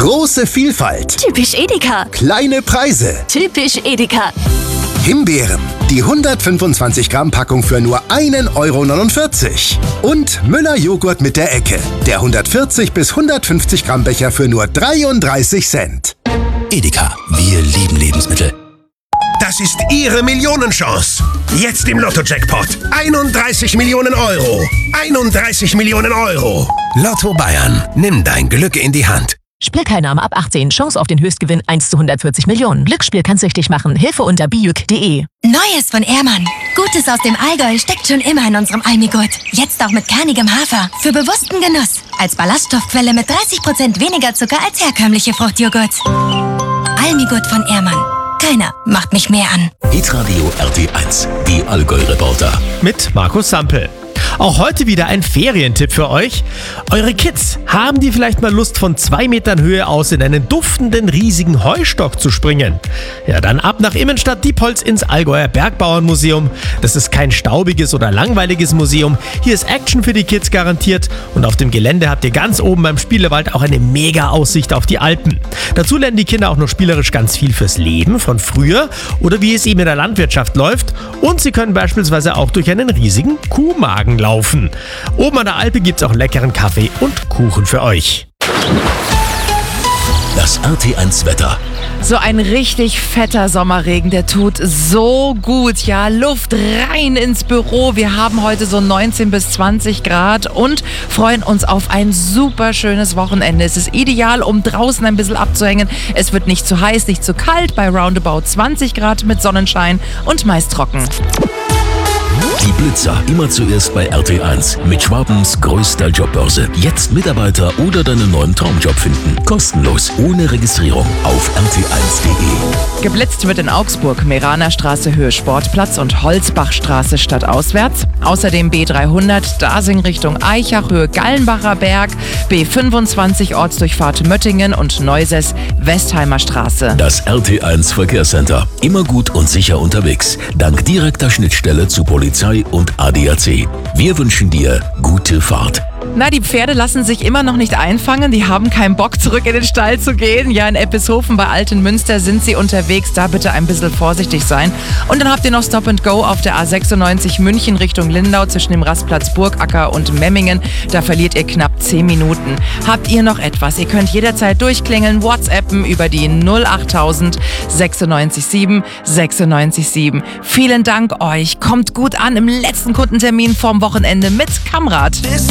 Große Vielfalt. Typisch Edeka. Kleine Preise. Typisch Edeka. Himbeeren. Die 125 Gramm Packung für nur 1,49 €. Und Müller Joghurt mit der Ecke. Der 140 bis 150 Gramm Becher für nur 33 Cent. Edeka, wir lieben Lebensmittel. Das ist Ihre Millionenchance. Jetzt im Lotto-Jackpot. 31 Millionen Euro. 31 Millionen Euro. Lotto Bayern, nimm dein Glück in die Hand. Spielteilnahme ab 18. Chance auf den Höchstgewinn 1 zu 140 Millionen. Glücksspiel kann süchtig machen. Hilfe unter bijuk.de. Neues von Ehrmann. Gutes aus dem Allgäu steckt schon immer in unserem Almigurt. Jetzt auch mit kernigem Hafer. Für bewussten Genuss. Als Ballaststoffquelle mit 30% weniger Zucker als herkömmliche Fruchtjoghurt. Almigurt von Ehrmann. Keiner macht mich mehr an. Hitradio RT1, die Allgäu-Reporter. Mit Markus Sampel. Auch heute wieder ein Ferientipp für euch. Eure Kids, haben die vielleicht mal Lust, von 2 Metern Höhe aus in einen duftenden, riesigen Heustock zu springen? Ja, dann ab nach Immenstadt-Diepholz ins Allgäuer Bergbauernmuseum. Das ist kein staubiges oder langweiliges Museum. Hier ist Action für die Kids garantiert. Und auf dem Gelände habt ihr ganz oben beim Spielewald auch eine mega Aussicht auf die Alpen. Dazu lernen die Kinder auch noch spielerisch ganz viel fürs Leben von früher oder wie es eben in der Landwirtschaft läuft. Und sie können beispielsweise auch durch einen riesigen Kuhmagen laufen. Oben an der Alpe gibt es auch leckeren Kaffee und Kuchen für euch. Das RT1 Wetter. So ein richtig fetter Sommerregen, der tut so gut. Ja, Luft rein ins Büro. Wir haben heute so 19 bis 20 Grad und freuen uns auf ein super schönes Wochenende. Es ist ideal, um draußen ein bisschen abzuhängen. Es wird nicht zu heiß, nicht zu kalt, bei roundabout 20 Grad mit Sonnenschein und meist trocken. Die Blitzer, immer zuerst bei RT1 mit Schwabens größter Jobbörse. Jetzt Mitarbeiter oder deinen neuen Traumjob finden. Kostenlos, ohne Registrierung auf rt1.de. Geblitzt wird in Augsburg, Meranerstraße Höhe Sportplatz und Holzbachstraße stadtauswärts. Außerdem B300 Dasing Richtung Eichach Höhe Gallenbacher Berg, B25 Ortsdurchfahrt Möttingen und Neuses Westheimer Straße. Das RT1 Verkehrscenter. Immer gut und sicher unterwegs. Dank direkter Schnittstelle zu Polizei und ADAC. Wir wünschen dir gute Fahrt. Na, die Pferde lassen sich immer noch nicht einfangen. Die haben keinen Bock, zurück in den Stall zu gehen. Ja, in Eppeshofen bei Altenmünster sind sie unterwegs. Da bitte ein bisschen vorsichtig sein. Und dann habt ihr noch Stop and Go auf der A96 München Richtung Lindau zwischen dem Rastplatz Burgacker und Memmingen. Da verliert ihr knapp 10 Minuten. Habt ihr noch etwas? Ihr könnt jederzeit durchklingeln, WhatsAppen über die 08000 96 7 96 7. Vielen Dank euch. Kommt gut an im letzten Kundentermin vorm Wochenende mit Kamrat.